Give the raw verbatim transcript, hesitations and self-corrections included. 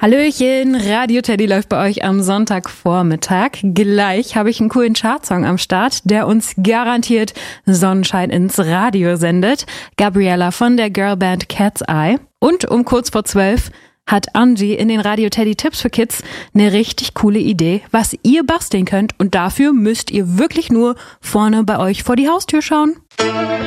Hallöchen, Radio Teddy läuft bei euch am Sonntagvormittag. Gleich habe ich einen coolen Chartsong am Start, der uns garantiert Sonnenschein ins Radio sendet. Gabriella von der Girlband Cat's Eye. Und um kurz vor zwölf hat Angie in den Radio Teddy Tipps für Kids eine richtig coole Idee, was ihr basteln könnt. Und dafür müsst ihr wirklich nur vorne bei euch vor die Haustür schauen.